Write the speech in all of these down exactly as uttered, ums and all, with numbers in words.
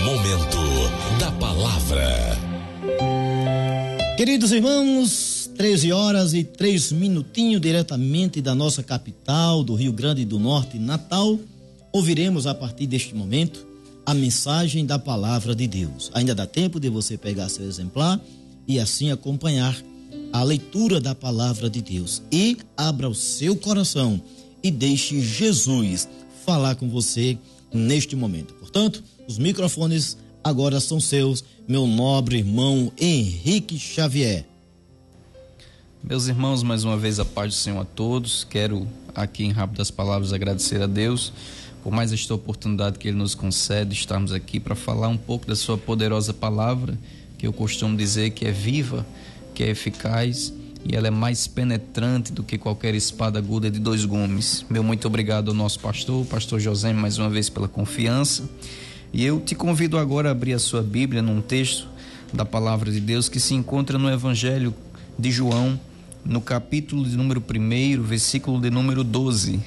Momento da Palavra. Queridos irmãos, treze horas e três minutinhos, diretamente da nossa capital, do Rio Grande do Norte, Natal, ouviremos a partir deste momento a mensagem da Palavra de Deus. Ainda dá tempo de você pegar seu exemplar e assim acompanhar a leitura da Palavra de Deus. E abra o seu coração e deixe Jesus falar com você neste momento. Portanto, os microfones agora são seus, meu nobre irmão Henrique Xavier. Meus irmãos, mais uma vez a paz do Senhor a todos. Quero aqui em rápidas palavras agradecer a Deus por mais esta oportunidade que Ele nos concede, estarmos aqui para falar um pouco da sua poderosa palavra, que eu costumo dizer que é viva, que é eficaz e ela é mais penetrante do que qualquer espada aguda de dois gumes. Meu muito obrigado ao nosso pastor, o pastor José, mais uma vez pela confiança. E eu te convido agora a abrir a sua Bíblia num texto da palavra de Deus que se encontra no Evangelho de João, no capítulo de número um, versículo de número doze.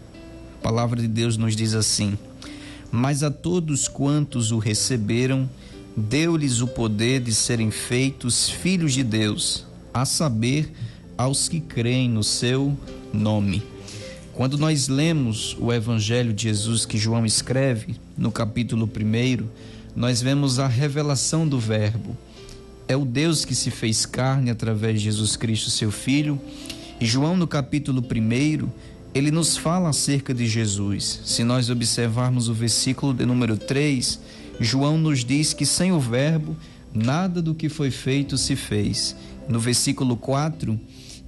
A palavra de Deus nos diz assim: mas a todos quantos o receberam, deu-lhes o poder de serem feitos filhos de Deus, a saber, aos que creem no seu nome. Quando nós lemos o Evangelho de Jesus que João escreve, no capítulo um, nós vemos a revelação do Verbo. É o Deus que se fez carne através de Jesus Cristo, seu Filho. E João, no capítulo um, ele nos fala acerca de Jesus. Se nós observarmos o versículo de número três, João nos diz que sem o Verbo, nada do que foi feito se fez. No versículo quatro,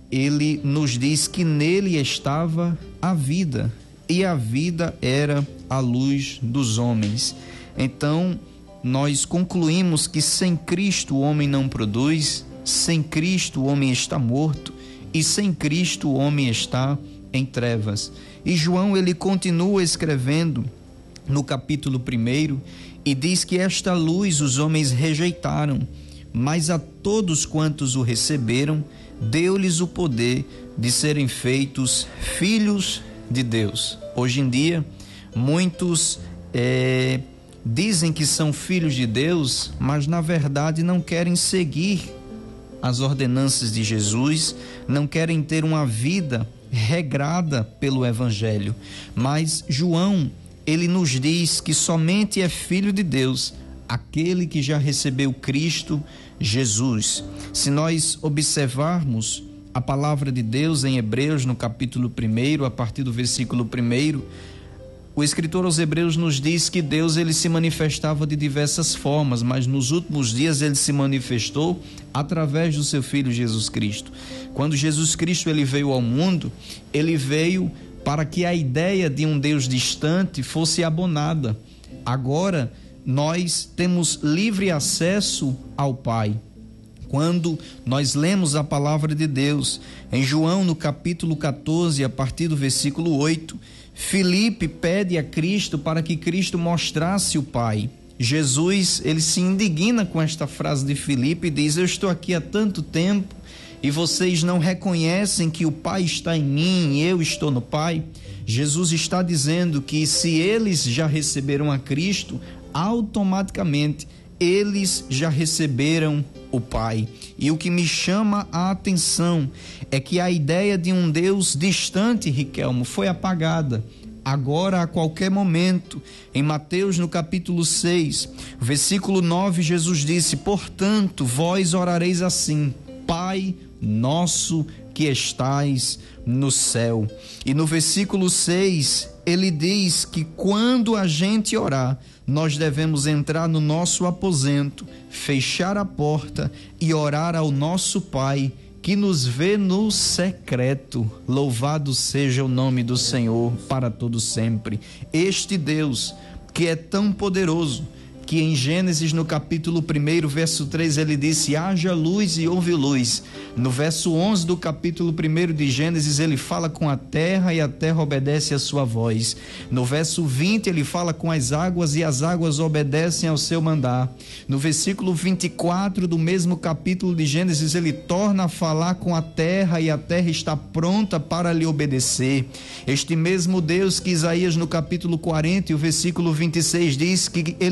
ele nos diz que nele estava a vida, e a vida era a luz dos homens. Então, nós concluímos que sem Cristo o homem não produz, sem Cristo o homem está morto, e sem Cristo o homem está em trevas. E João, ele continua escrevendo no capítulo um e diz que esta luz os homens rejeitaram, mas a todos quantos o receberam, deu-lhes o poder de serem feitos filhos de Deus. Hoje em dia, muitos é, dizem que são filhos de Deus, mas na verdade não querem seguir as ordenanças de Jesus, não querem ter uma vida regrada pelo Evangelho. Mas João, ele nos diz que somente é filho de Deus aquele que já recebeu Cristo Jesus. Se nós observarmos a palavra de Deus em Hebreus, no capítulo um, a partir do versículo um, o escritor aos Hebreus nos diz que Deus, ele se manifestava de diversas formas, mas nos últimos dias ele se manifestou através do seu Filho Jesus Cristo. Quando Jesus Cristo ele veio ao mundo, ele veio para que a ideia de um Deus distante fosse abonada. Agora nós temos livre acesso ao Pai. Quando nós lemos a palavra de Deus em João, no capítulo quatorze, a partir do versículo oito, Filipe pede a Cristo para que Cristo mostrasse o Pai. Jesus, ele se indigna com esta frase de Filipe e diz: eu estou aqui há tanto tempo e vocês não reconhecem que o Pai está em mim e eu estou no Pai. Jesus está dizendo que se eles já receberam a Cristo, automaticamente eles já receberam o Pai. E o que me chama a atenção é que a ideia de um Deus distante, Riquelmo, foi apagada. Agora, a qualquer momento, em Mateus, no capítulo seis, versículo nove, Jesus disse: portanto, vós orareis assim: Pai nosso que estais no céu. E no versículo seis, ele diz que quando a gente orar, nós devemos entrar no nosso aposento, fechar a porta e orar ao nosso Pai que nos vê no secreto. Louvado seja o nome do Senhor para todo sempre. Este Deus que é tão poderoso, que em Gênesis, no capítulo um, verso três, ele disse: haja luz e houve luz. No verso onze do capítulo um de Gênesis, ele fala com a terra e a terra obedece à sua voz. No verso vinte, ele fala com as águas e as águas obedecem ao seu mandar. No versículo vinte e quatro do mesmo capítulo de Gênesis, ele torna a falar com a terra e a terra está pronta para lhe obedecer. Este mesmo Deus que Isaías, no capítulo quarenta e o versículo vinte e seis, diz que ele chama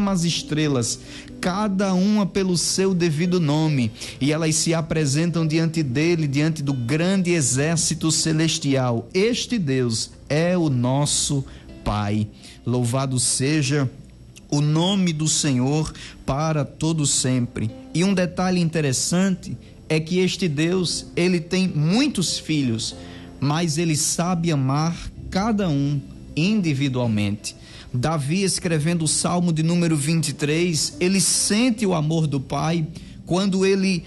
chama as estrelas, cada uma pelo seu devido nome, e elas se apresentam diante dele, diante do grande exército celestial. Este Deus é o nosso Pai. Louvado seja o nome do Senhor para todo sempre. E um detalhe interessante é que este Deus, ele tem muitos filhos, mas ele sabe amar cada um individualmente. Davi, escrevendo o Salmo de número vinte e três, ele sente o amor do Pai quando ele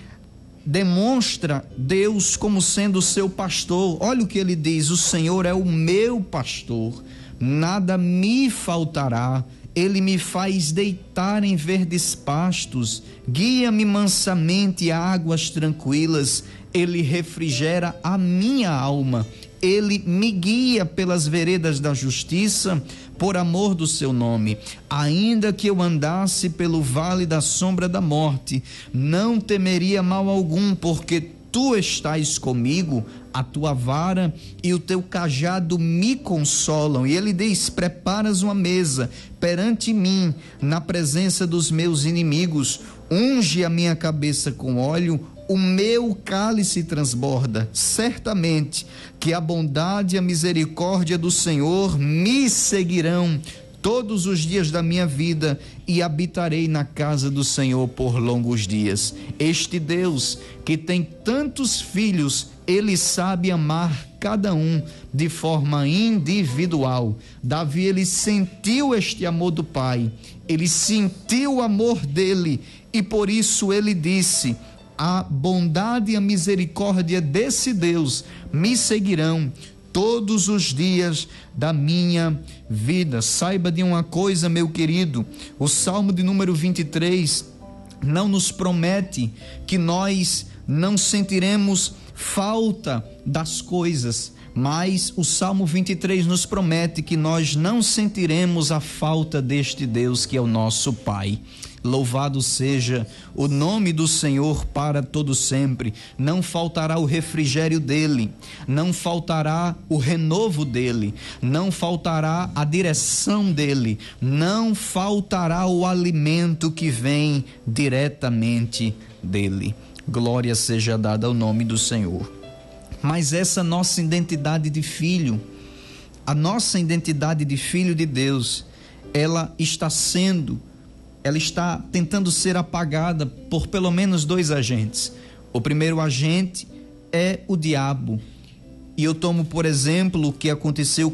demonstra Deus como sendo o seu pastor. Olha o que ele diz: o Senhor é o meu pastor, nada me faltará. Ele me faz deitar em verdes pastos, guia-me mansamente a águas tranquilas. Ele refrigera a minha alma. Ele me guia pelas veredas da justiça, por amor do seu nome. Ainda que eu andasse pelo vale da sombra da morte, não temeria mal algum, porque tu estás comigo, a tua vara e o teu cajado me consolam. E ele diz: preparas uma mesa perante mim, na presença dos meus inimigos. Unge a minha cabeça com óleo, o meu cálice transborda. Certamente que a bondade e a misericórdia do Senhor me seguirão todos os dias da minha vida, e habitarei na casa do Senhor por longos dias. Este Deus que tem tantos filhos, ele sabe amar cada um de forma individual. Davi, ele sentiu este amor do Pai, ele sentiu o amor dele, e por isso ele disse: a bondade e a misericórdia desse Deus me seguirão todos os dias da minha vida. Saiba de uma coisa, meu querido, o Salmo de número vinte e três não nos promete que nós não sentiremos falta das coisas, mas o Salmo vinte e três nos promete que nós não sentiremos a falta deste Deus que é o nosso Pai. Louvado seja o nome do Senhor para todo sempre. Não faltará o refrigério dele, não faltará o renovo dele, não faltará a direção dele, não faltará o alimento que vem diretamente dele. Glória seja dada ao nome do Senhor. Mas essa nossa identidade de filho, a nossa identidade de filho de Deus, ela está sendo ela está tentando ser apagada por pelo menos dois agentes. O primeiro agente é o diabo. E eu tomo, por exemplo, o que aconteceu